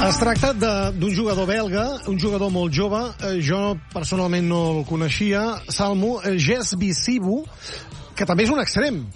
Es tracta d'un jugador belga, un jugador molt jove. Jo personalment no el coneixia. Salmo, Jess Bisibu, que també és un extrem.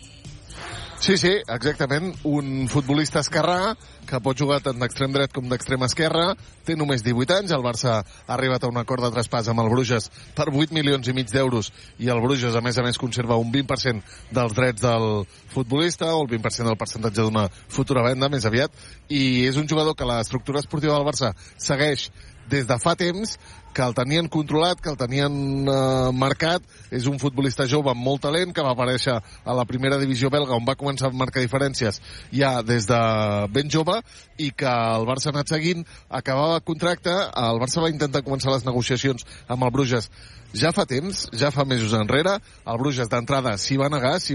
Sí, exactament. Un futbolista esquerrà que pot jugar tant d'extrem dret com d'extrem esquerra. Té només 18 anys. El Barça ha arribat a un acord de traspàs amb el Bruges per 8 milions i mig d'euros i el Bruges, a més, conserva un 20% dels drets del futbolista o el 20% del percentatge d'una futura venda, més aviat. I és un jugador que l'estructura esportiva del Barça segueix des de fa temps, que el tenien controlat, que el tenien marcat. És un futbolista jove amb molt talent, que va aparèixer a la primera divisió belga, on va començar a marcar diferències ja des de ben jove, i que el Barça ha anat seguint. Acabava el contracte, el Barça va intentar començar les negociacions amb el Bruges ja fa temps, ja fa mesos enrere. El Bruges d'entrada s'hi va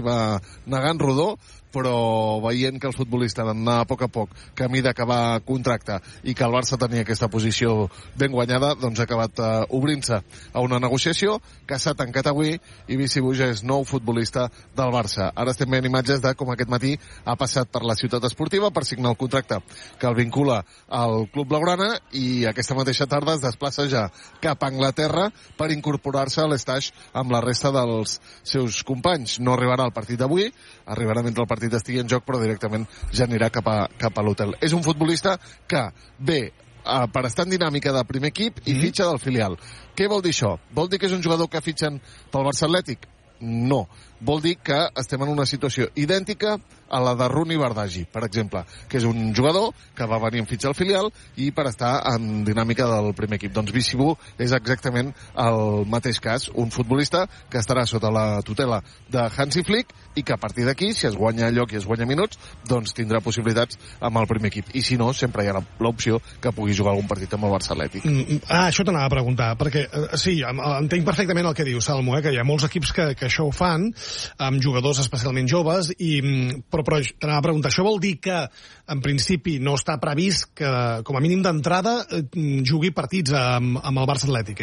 negar en rodó, però veient que el futbolista anava a poc camí d'acabar contracte i que el Barça tenia aquesta posició ben guanyada, doncs ha acabat obrint-se a una negociació que s'ha tancat avui i Bisibu ja és nou futbolista del Barça. Ara estem veient imatges de com aquest matí ha passat per la ciutat esportiva per signar el contracte que el vincula al Club Blaugrana i aquesta mateixa tarda es desplaça ja cap a Anglaterra per incorporar-se a l'Estaix amb la resta dels seus companys. No arribarà al partit d'avui, arribarà mentre el partit estigui en joc, però directament ja anirà cap a l'hotel. És un futbolista que ve per estar en dinàmica de primer equip i fitxa del filial. Què vol dir això? Vol dir que és un jugador que fitxen pel Barça Atlètic? No. Vol dir que estem en una situació idèntica a la de Rooney Bardghji, per exemple, que és un jugador que va venir en fitxa al filial i per estar en dinàmica del primer equip. Doncs Bisibu és exactament el mateix cas, un futbolista que estarà sota la tutela de Hansi Flick i que a partir d'aquí, si es guanya lloc i es guanya minuts, doncs tindrà possibilitats amb el primer equip. I si no, sempre hi ha l'opció que pugui jugar algun partit amb el Barça Atlètic. Això t'anava a preguntar, perquè sí, entenc perfectament el que diu Salmo, que hi ha molts equips que això ho fan, amb jugadors especialment joves, però t'anava a preguntar, això vol dir que en principi no està previst que, com a mínim d'entrada, jugui partits amb el Barça Atlètic,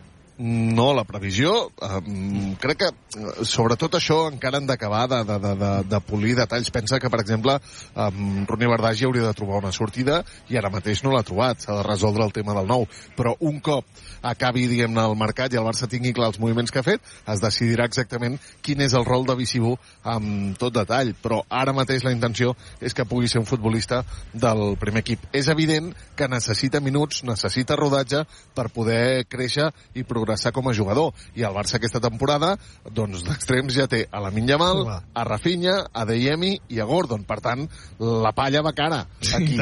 No, la previsió, crec que sobretot això encara han d'acabar de polir detalls. Pensa que, per exemple, Rooney Bardghji hauria de trobar una sortida i ara mateix no l'ha trobat, s'ha de resoldre el tema del nou, però un cop acabi, diguem-ne, el mercat i el Barça tingui clar els moviments que ha fet, es decidirà exactament quin és el rol de Bisibu amb tot detall, però ara mateix la intenció és que pugui ser un futbolista del primer equip. És evident que necessita minuts, necessita rodatge per poder créixer i progressar com a jugador, i el Barça aquesta temporada doncs d'extrems ja té a Lamine Yamal, a Rafinha, a Adeyemi i a Gordon. Per tant, la palla va cara aquí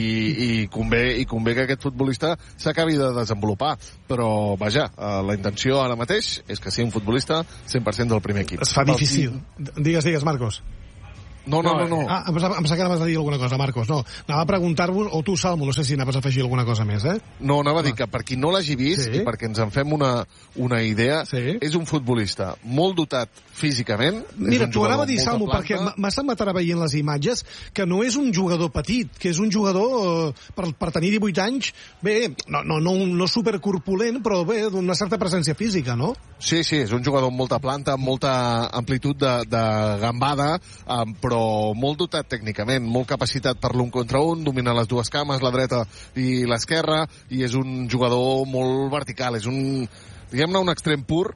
i convé que aquest futbolista s'acabi de desenvolupar, però vaja, la intenció ara mateix és que sigui un futbolista 100% del primer equip. Es fa difícil. Digues, Marcos. No. Em pensava que anaves a dir alguna cosa, Marcos. No, anava a preguntar-vos, o tu, Salmo, no sé si anaves a afegir alguna cosa més, No, anava a dir que per qui no l'hagi vist i perquè ens en fem una idea, és un futbolista molt dotat físicament. Mira, t'ho anava a dir, Salmo, perquè m'ha semblat ara veient les imatges que no és un jugador petit, que és un jugador per tenir 18 anys, bé, no supercorpulent, però bé, d'una certa presència física, no? Sí, és un jugador amb molta planta, amb molta amplitud de gambada, però molt dotat tècnicament, molt capacitat per l'un contra un, domina les dues cames, la dreta i l'esquerra, i és un jugador molt vertical, és un, diguem-ne, un extrem pur,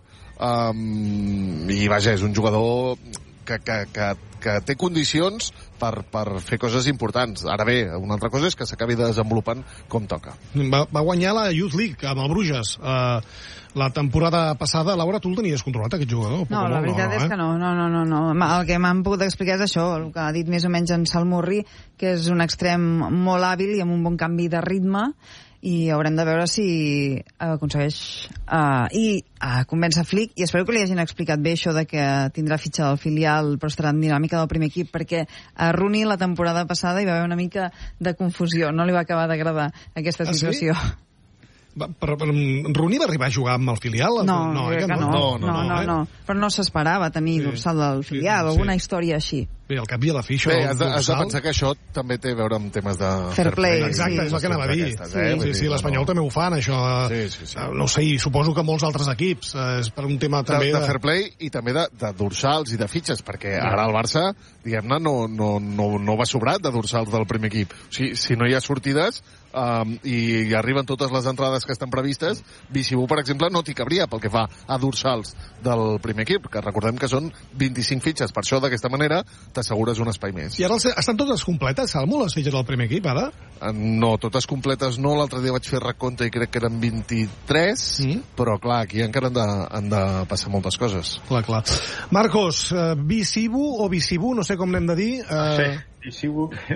i vaja, és un jugador que té condicions per fer coses importants. Ara bé, una altra cosa és que s'acabi desenvolupant com toca. Va guanyar la Youth League amb el Bruges la temporada passada. Laura, tu el tenies controlat, aquest jugador? No, la veritat és que no. El que m'han pogut explicar és això, el que ha dit més o menys en Salmurri, que és un extrem molt hàbil i amb un bon canvi de ritme, i haurem de veure si aconsegueix convèncer Flick, i espero que li hagin explicat bé això de que tindrà fitxa del filial però estarà en dinàmica del primer equip, perquè a Rooney la temporada passada hi va haver una mica de confusió, no li va acabar d'agradar aquesta situació. Sí? Però Rooney va arribar a jugar amb el filial? No, però no s'esperava tenir dorsal del filial, alguna història així. Bé, al cap i a la fi, això... Bé, has de pensar que això també té a veure amb temes de fair play. Exacte, és el que anava a dir. Sí, l'Espanyol també ho fan, això. Sí. No sé, i suposo que molts altres equips. És per un tema també de fair play i també de dorsals i de fitxes, perquè ara el Barça, diguem-ne, no va sobrat de dorsals del primer equip. O sigui, si no hi ha sortides i arriben totes les entrades que estan previstes, Bicibú, per exemple, no t'hi cabria pel que fa a dorsals del primer equip, que recordem que són 25 fitxes. Per això, d'aquesta manera, t'assegures un espai més. I ara estan totes completes, Salmo, les fitxes del primer equip, ara? No, totes completes no. L'altre dia vaig fer recompte i crec que eren 23, però clar, aquí encara han de passar moltes coses. Clar. Marcos, Bicibú o Bicibú, no sé com n'hem de dir. Sí,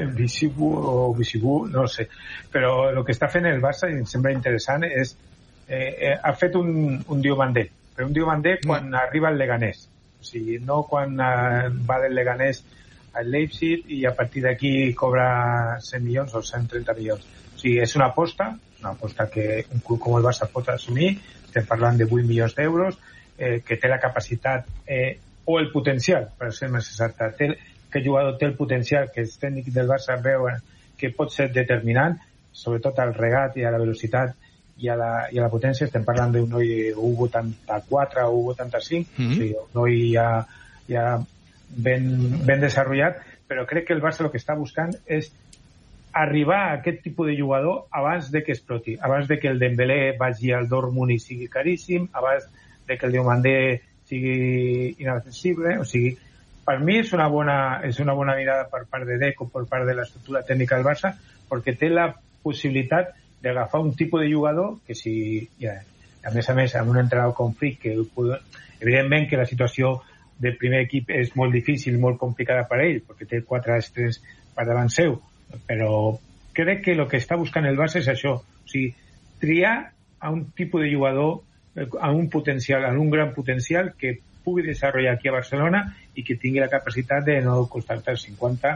Bicibú, no sé. Però el que està fent el Barça, i em sembla interessant, és ha fet un diomandé. Però un diomandé quan arriba el Leganés. O sigui, no quan va del Leganés al Leipzig i a partir d'aquí cobra 100 milions o 130 milions. O sigui, és una aposta que un club com el Barça pot assumir. Estem parlant de 8 milions d'euros, que té la capacitat o el potencial, per ser més exacte, que el jugador té el potencial que els tècnics del Barça veuen que pot ser determinant, sobretot al regat i a la velocitat i a la potència. Estem parlant d'un noi 1.84 o 1.85, o sigui, un noi ja ben desenvolupat, però crec que el Barça el que està buscant és arribar a aquest tipus de jugador abans de que exploti, abans de que el Dembélé vagi al Dortmund i sigui caríssim, abans de que el Diomandé sigui inaccessible. O sigui, per mi és una bona mirada per part de Deco, per part de l'estructura tècnica del Barça, perquè té la possibilitat d'agafar un tipus de jugador que si, a més, amb un entrenador com Flick, que evidentment que la situació del primer equip és molt difícil, molt complicada per ell, perquè té 4 extrems per davant seu, però crec que el que està buscant el Barça és això, o sigui, triar a un tipus de jugador amb un gran potencial que pugui desenvolupar aquí a Barcelona i que tingui la capacitat de no costar-te 50.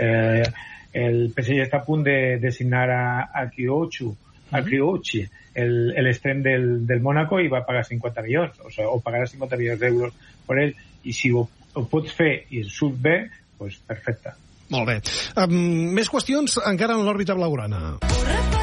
El PSG està a punt de signar a Kriochi, l'extrem del Mónaco, i va pagar 50 milions, o pagarà 50 milions d'euros per ell, i si ho pots fer i surt bé, doncs perfecte. Molt bé. Més qüestions encara en l'òrbita blaugrana.